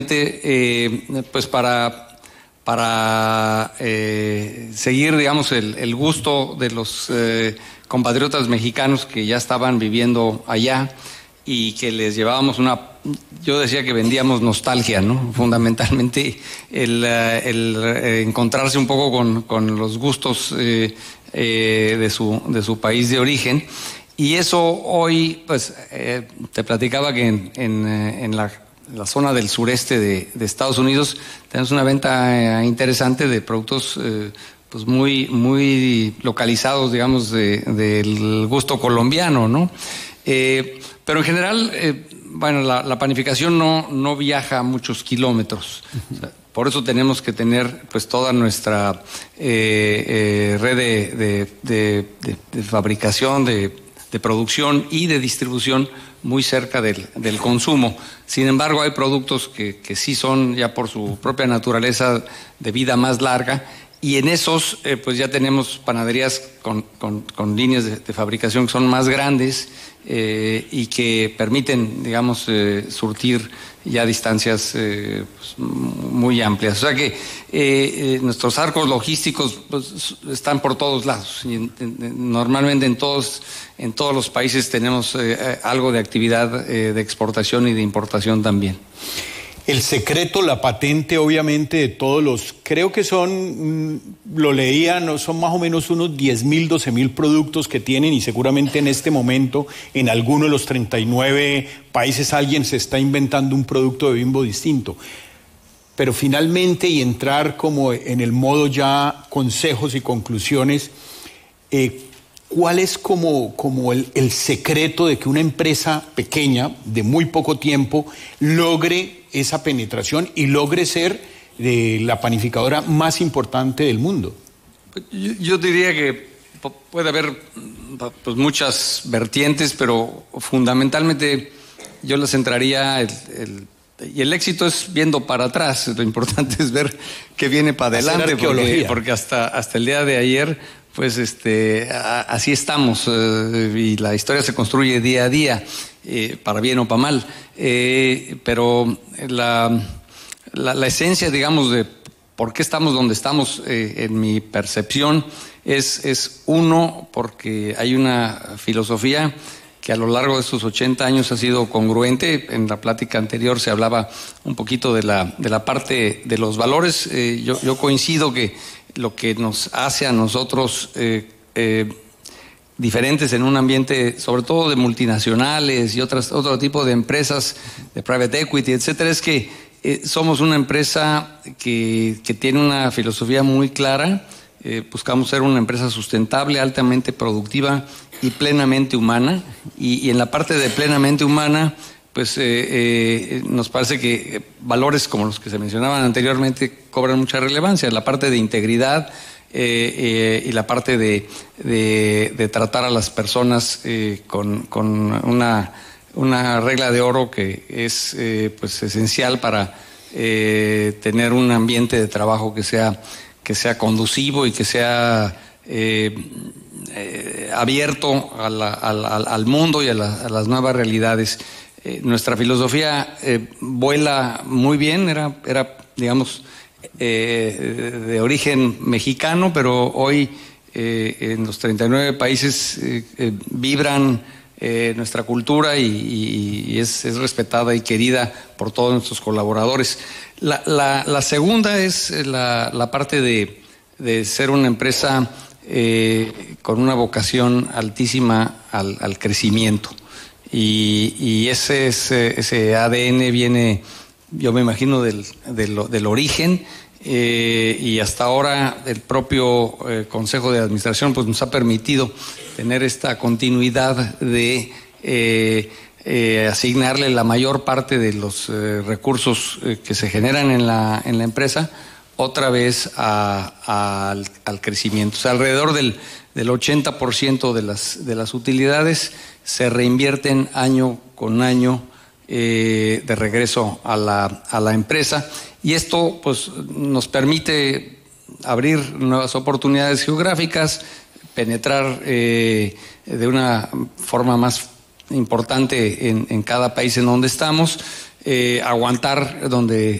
pues para seguir, digamos, el gusto de los compatriotas mexicanos que ya estaban viviendo allá y que les llevábamos yo decía que vendíamos nostalgia, ¿no? Fundamentalmente el encontrarse un poco con los gustos de su país de origen. Y eso hoy, pues, te platicaba que en la zona del sureste de Estados Unidos tenemos una venta interesante de productos pues muy localizados, digamos, del gusto colombiano, ¿no? Pero en general, bueno, la panificación no viaja muchos kilómetros. O sea, por eso tenemos que tener pues toda nuestra red de fabricación, de producción y de distribución muy cerca del consumo. Sin embargo, hay productos que sí son ya por su propia naturaleza de vida más larga, y en esos pues ya tenemos panaderías con líneas de fabricación que son más grandes y que permiten, digamos, surtir ya distancias pues, muy amplias. O sea que nuestros arcos logísticos pues, están por todos lados. Y normalmente en todos los países tenemos algo de actividad de exportación y de importación también. El secreto, la patente, obviamente, de todos los, creo que son, lo leía, no, son más o menos unos 10.000, 12.000 productos que tienen, y seguramente en este momento en alguno de los 39 países alguien se está inventando un producto de Bimbo distinto. Pero finalmente, y entrar como en el modo ya consejos y conclusiones, ¿cuál es como el secreto de que una empresa pequeña, de muy poco tiempo, logre esa penetración y logre ser la panificadora más importante del mundo? Yo diría que puede haber pues, muchas vertientes, pero fundamentalmente yo les centraría y el éxito es viendo para atrás. Lo importante es ver qué viene para adelante, porque hasta el día de ayer pues así estamos, y la historia se construye día a día, para bien o para mal, pero la esencia, digamos, de por qué estamos donde estamos, en mi percepción, es uno, porque hay una filosofía que a lo largo de estos 80 años ha sido congruente. En la plática anterior se hablaba un poquito de la parte de los valores. Yo coincido que lo que nos hace a nosotros diferentes en un ambiente, sobre todo de multinacionales y otro tipo de empresas, de private equity, etcétera, es que somos una empresa que tiene una filosofía muy clara. Buscamos ser una empresa sustentable, altamente productiva y plenamente humana. Y en la parte de plenamente humana, pues nos parece que valores como los que se mencionaban anteriormente cobran mucha relevancia. La parte de integridad y la parte de tratar a las personas con una regla de oro que es pues esencial para tener un ambiente de trabajo que sea conducivo y que sea abierto al mundo y a las nuevas realidades. Nuestra filosofía vuela muy bien, era digamos, de origen mexicano, pero hoy en los 39 países vibran nuestra cultura y es respetada y querida por todos nuestros colaboradores. La segunda es la parte de ser una empresa con una vocación altísima al crecimiento. Y ese ADN viene, yo me imagino, del origen, y hasta ahora el propio Consejo de Administración pues nos ha permitido tener esta continuidad de asignarle la mayor parte de los recursos que se generan en la empresa otra vez al crecimiento. O sea, alrededor del 80% de las utilidades se reinvierten año con año de regreso a la empresa, y esto pues nos permite abrir nuevas oportunidades geográficas, penetrar de una forma más importante en cada país en donde estamos, aguantar donde